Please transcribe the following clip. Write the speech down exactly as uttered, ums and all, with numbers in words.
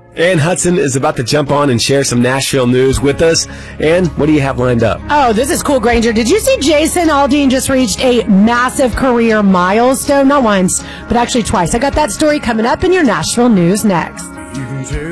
Ann Hudson is about to jump on and share some Nashville news with us. Ann, what do you have lined up? Oh, this is cool, Granger. Did you see Jason Aldean just reached a massive career milestone? Not once, but actually twice. I got that story coming up in your Nashville news next.